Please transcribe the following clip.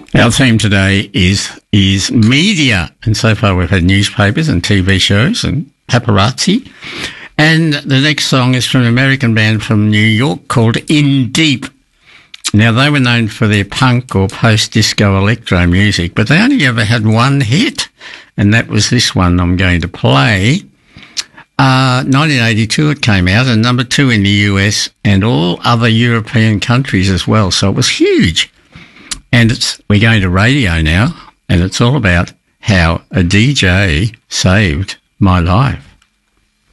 Our theme today is media, and so far we've had newspapers and TV shows and paparazzi. And the next song is from an American band from New York called In Deep. Now, they were known for their punk or post-disco electro music, but they only ever had one hit, and that was this one I'm going to play. 1982 it came out, and number 2 in the US and all other European countries as well, so it was huge. And we're going to radio now, and it's all about how a DJ saved my life.